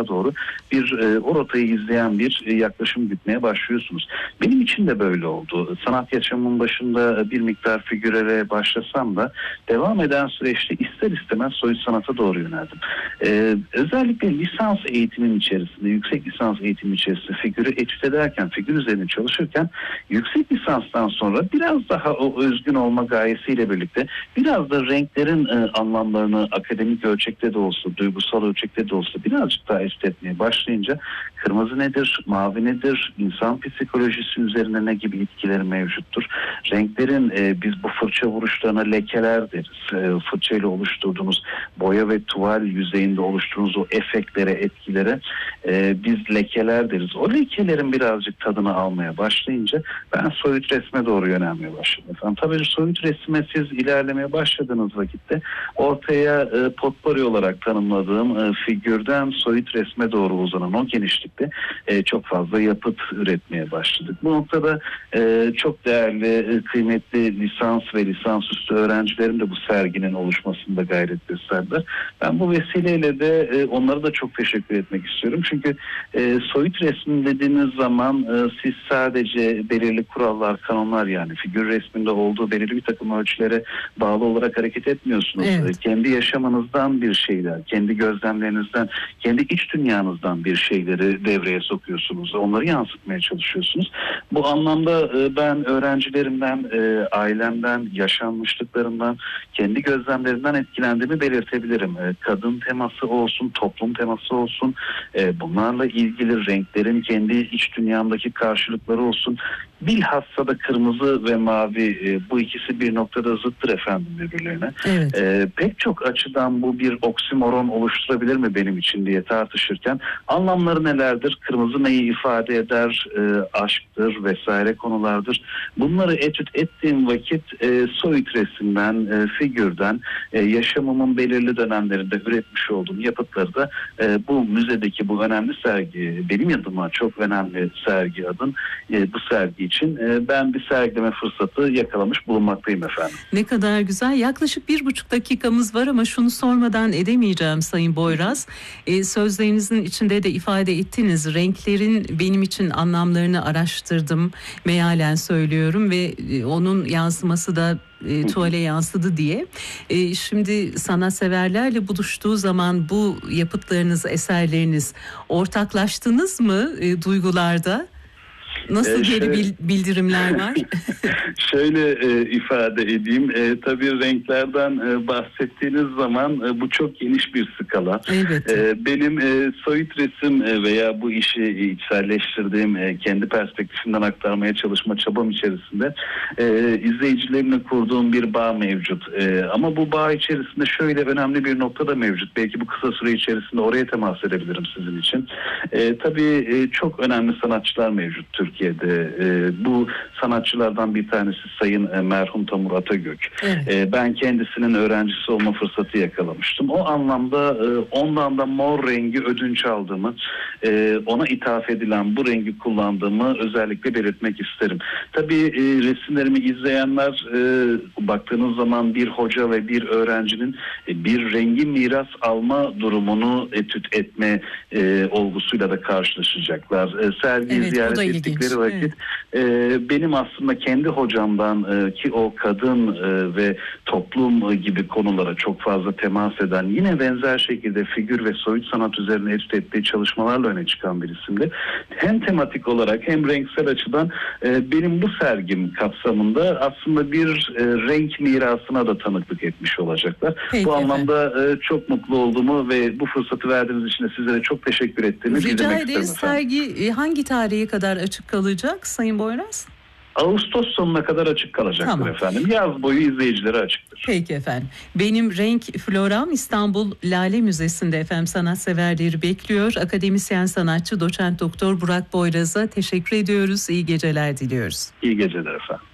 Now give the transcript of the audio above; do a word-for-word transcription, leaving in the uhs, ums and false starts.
tarafa doğru bir e, o rotayı izleyen bir e, yaklaşım gütmeye başlıyorsunuz. Benim için de böyle oldu. Sanat yaşamımın başında bir miktar figürere başlasam da devam eden süreçte ister istemez soyut sanata doğru yöneldim. Ee, özellikle lisans eğitimin içerisinde, yüksek lisans eğitimin içerisinde figürü etüt ederken, figür üzerine çalışırken yüksek lisanstan sonra biraz daha o özgün olma gayesiyle birlikte biraz da renklerin e, anlamlarını akademik ölçekte de olsa, duygusal ölçekte de olsa birazcık daha etüt etmeye başlayınca kırmızı nedir, mavi nedir, insan psikolojisi üzerine ne gibi etkileri mevcuttur? Renklerin e, biz bu fırça vuruşlarına lekeler deriz. E, fırçayla oluşturduğunuz boya ve tuval yüzeyinde oluşturduğunuz o efektlere, etkilere e, biz lekeler deriz. O lekelerin birazcık tadını almaya başlayınca ben soyut resme doğru yönelmeye başladım. Efendim, tabii soyut resme siz ilerlemeye başladığınız vakitte ortaya e, potpourri olarak tanımladığım e, figürden soyut resme doğru uzanan o genişlikte e, çok fazla yapıt üretmeye başladık. Bu noktada e, çok değerli, e, kıymetli lisans ve lisansüstü öğrencilerim de bu serginin oluşmasında gayret gösterdiler. Ben bu vesileyle de e, onlara da çok teşekkür etmek istiyorum. Çünkü e, soyut resim dediğiniz zaman e, siz sadece belirli kurallar, kanunlar, yani figür resminde olduğu belirli bir takım ölçülere bağlı olarak hareket etmiyorsunuz. Evet. E, kendi yaşamınızdan bir şeyler, kendi gözlemlerinizden, kendi iç dünyanızdan bir şeyleri devreye sokuyorsunuz. Onları yansıtmaya çalışıyorsunuz. Bu anlamda e, ben öğrencilerimden, e, ailemden, yaşanmışlıklarımdan, kendi gözlemlerimden etkilendiğimi belirtebilirim. E, kadın teması olsun, toplum teması olsun, e, bunlarla ilgili renklerin kendi iç dünyamdaki karşılıkları olsun. Bilhassa da kırmızı ve mavi, e, bu ikisi bir noktada zıttır efendim birbirlerine. Evet. E, pek çok açıdan bu bir oksimoron oluşturabilir mi benim için diye tartışırken anlamları nelerdir? Kırmızı neyi ifade eder? E, aşktır vesaire konulardır. Bunları etüt ettiğim vakit e, soyut resimden, e, figürden, e, yaşamımın belirli dönemlerinde üretmiş olduğum yapıtları da e, bu müzedeki bu önemli sergi, benim adıma çok önemli sergi adın, e, bu sergi için e, ben bir sergileme fırsatı yakalamış bulunmaktayım efendim. Ne kadar güzel. Yaklaşık bir buçuk dakikamız var ama şunu sormadan edemeyeceğim Sayın Boyraz. E, sözlerinizin içinde de ifade ettiniz. Renklerin benim için anlamlarını araştırdım. Mealen söylüyorum ve e, onun yansıması da e, tuvale yansıdı diye. E, şimdi sanatseverlerle buluştuğu zaman bu yapıtlarınız, eserleriniz ortaklaştınız mı e, duygularda? Nasıl Ee, geri şöyle, bildirimler var? şöyle e, ifade edeyim. E, tabii renklerden e, bahsettiğiniz zaman e, bu çok geniş bir skala. Elbette. E, benim e, soyut resim e, veya bu işi içselleştirdiğim, e, kendi perspektifimden aktarmaya çalışma çabam içerisinde e, izleyicilerimle kurduğum bir bağ mevcut. E, ama bu bağ içerisinde şöyle önemli bir nokta da mevcut. Belki bu kısa süre içerisinde oraya temas edebilirim sizin için. E, tabii e, çok önemli sanatçılar mevcut Türkiye'de. E, bu sanatçılardan bir tanesi Sayın e, merhum Tamur Atagök. Evet. E, ben kendisinin öğrencisi olma fırsatı yakalamıştım. O anlamda e, ondan da mor rengi ödünç aldığımı, e, ona ithaf edilen bu rengi kullandığımı özellikle belirtmek isterim. Tabii e, resimlerimi izleyenler e, baktığınız zaman bir hoca ve bir öğrencinin e, bir rengi miras alma durumunu etüt etme e, olgusuyla da karşılaşacaklar. E, sergi Evet, ziyaret ettikleri vakit evet. e, benim aslında kendi hocamdan e, ki o kadın e, ve toplum e, gibi konulara çok fazla temas eden, yine benzer şekilde figür ve soyut sanat üzerine etüt ettiği çalışmalarla öne çıkan bir isimdi. Hem tematik olarak hem renksel açıdan e, benim bu sergim kapsamında aslında bir e, renk mirasına da tanıklık etmiş olacaklar. Peki, bu anlamda e, çok mutlu olduğumu ve bu fırsatı verdiğiniz için de sizlere çok teşekkür ettiğimi Rica bildirmek ederiz. isterim efendim. Sergi hangi tarihe kadar açık kalacak Sayın Boyraz? Ağustos sonuna kadar açık kalacaktır tamam. efendim. Yaz boyu izleyicilere açıktır. Peki efendim. Benim Renk Floram İstanbul Lale Müzesi'nde efendim sanatseverleri bekliyor. Akademisyen sanatçı doçent doktor Burak Boyraz'a teşekkür ediyoruz. İyi geceler diliyoruz. İyi geceler efendim.